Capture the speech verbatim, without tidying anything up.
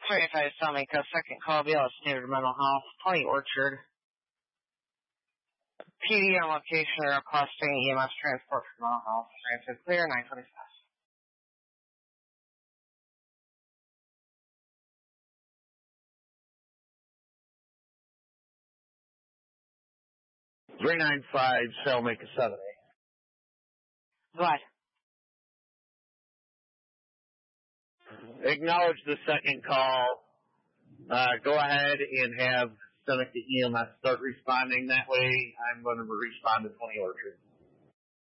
twenty-five Salmica, second call, B L S Standard Mental Health, twenty Orchard. P D on location or requesting E M S transport for mental health. Transit clear, nine twenty-five. three nine five, Salmica seven A. Go ahead. Acknowledge the second call. Uh, go ahead and have Seneca E M S start responding. That way I'm going to respond to twenty Orchard.